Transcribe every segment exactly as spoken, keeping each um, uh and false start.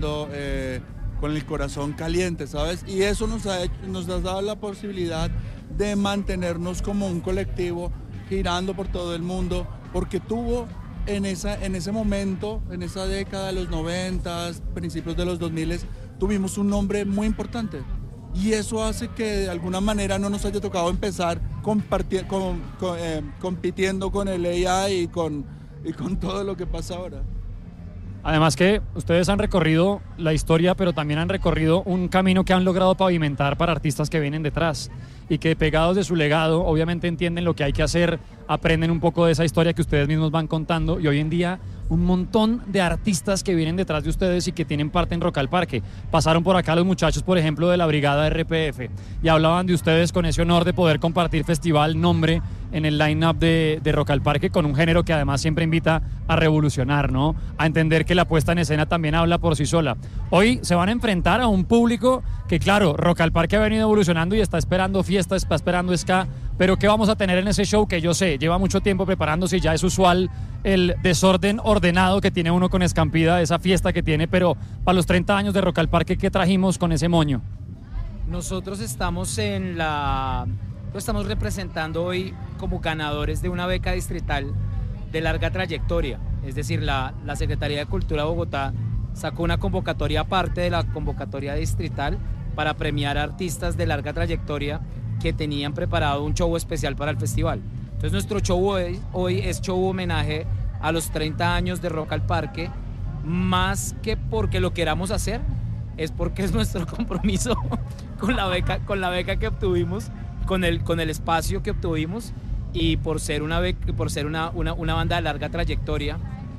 eh, con el corazón caliente, ¿sabes? Y eso nos ha, hecho, nos ha dado la posibilidad de mantenernos como un colectivo girando por todo el mundo, porque tuvo en, esa, en ese momento, en esa década de los noventas, principios de los dos miles, tuvimos un nombre muy importante. Y eso hace que de alguna manera no nos haya tocado empezar con, con, eh, compitiendo con el A I y con, y con todo lo que pasa ahora. Además que ustedes han recorrido la historia, pero también han recorrido un camino que han logrado pavimentar para artistas que vienen detrás y que pegados de su legado obviamente entienden lo que hay que hacer, aprenden un poco de esa historia que ustedes mismos van contando, y hoy en día un montón de artistas que vienen detrás de ustedes y que tienen parte en Rock al Parque. Pasaron por acá los muchachos, por ejemplo, de la Brigada R P F, y hablaban de ustedes con ese honor de poder compartir festival, nombre en el line-up de, de Rock al Parque, con un género que además siempre invita a revolucionar, ¿no? A entender que la puesta en escena también habla por sí sola. Hoy se van a enfrentar a un público que, claro, Rock al Parque ha venido evolucionando y está esperando fiesta, está esperando ska, pero ¿qué vamos a tener en ese show? Que yo sé, lleva mucho tiempo preparándose y ya es usual el desorden ordenado que tiene uno con Escampida, esa fiesta que tiene, pero para los treinta años de Rock al Parque, ¿qué trajimos con ese moño? Nosotros estamos en la... lo estamos representando hoy como ganadores de una beca distrital de larga trayectoria, es decir, la, la Secretaría de Cultura de Bogotá sacó una convocatoria aparte de la convocatoria distrital para premiar a artistas de larga trayectoria que tenían preparado un show especial para el festival. Entonces nuestro show hoy, hoy es show homenaje a los treinta años de Rock al Parque, más que porque lo queramos hacer, es porque es nuestro compromiso con la beca, con la beca que obtuvimos, con el, con el espacio que obtuvimos, y por ser una, beca, por ser una, una, una banda de larga trayectoria.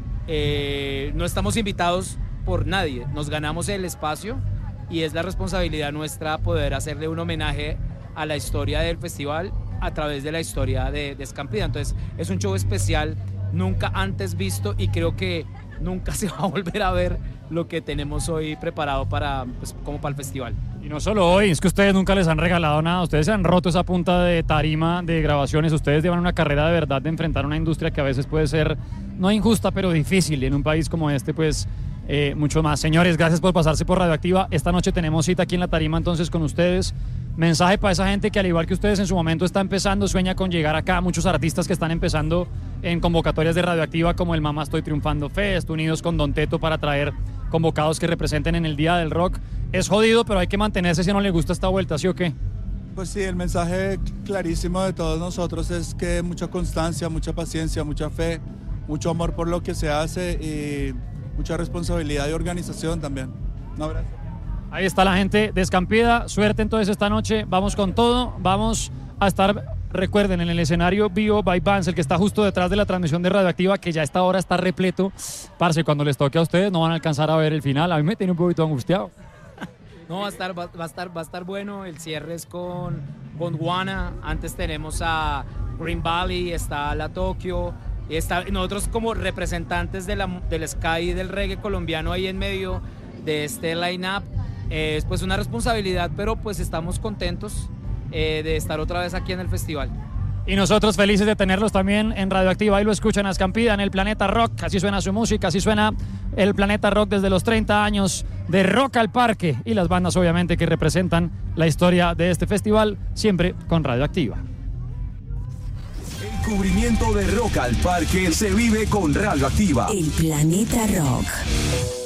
Eh, no estamos invitados por nadie, nos ganamos el espacio y es la responsabilidad nuestra poder hacerle un homenaje a la historia del festival a través de la historia de, de Escampida. Entonces es un show especial, nunca antes visto, y creo que nunca se va a volver a ver lo que tenemos hoy preparado para, pues, como para el festival. Y no solo hoy, es que ustedes nunca les han regalado nada, ustedes se han roto esa punta de tarima de grabaciones, ustedes llevan una carrera de verdad de enfrentar una industria que a veces puede ser no injusta, pero difícil, y en un país como este, pues eh, mucho más. Señores, gracias por pasarse por Radioactiva. Esta noche tenemos cita aquí en la tarima entonces con ustedes. Mensaje para esa gente que, al igual que ustedes, en su momento está empezando, sueña con llegar acá. Muchos artistas que están empezando en convocatorias de Radioactiva, como el Mamá Estoy Triunfando Fest, unidos con Don Teto para traer convocados que representen en el Día del Rock. Es jodido, pero hay que mantenerse si no le gusta esta vuelta, ¿sí o qué? Pues sí, el mensaje clarísimo de todos nosotros es que mucha constancia, mucha paciencia, mucha fe, mucho amor por lo que se hace y mucha responsabilidad y organización también. Un abrazo. Ahí está la gente de Escampida. Suerte entonces esta noche. Vamos con todo. Vamos a estar, recuerden, en el escenario Vivo by Vans, el que está justo detrás de la transmisión de Radioactiva, que ya a esta hora está repleto. Parce, cuando les toque a ustedes no van a alcanzar a ver el final. A mí me tiene un poquito angustiado. No, va a estar, va, va a estar, va a estar bueno. El cierre es con Gondwana. Antes tenemos a Green Valley, está la Tokio. Está, nosotros como representantes de la, del ska y del reggae colombiano ahí en medio de este line-up. Eh, es pues una responsabilidad, pero pues estamos contentos eh, de estar otra vez aquí en el festival. Y nosotros felices de tenerlos también en Radioactiva. Ahí lo escuchan a Escampida en el Planeta Rock. Así suena su música, así suena el Planeta Rock desde los treinta años de Rock al Parque. Y las bandas obviamente que representan la historia de este festival, siempre con Radioactiva. El cubrimiento de Rock al Parque se vive con Radioactiva. El Planeta Rock.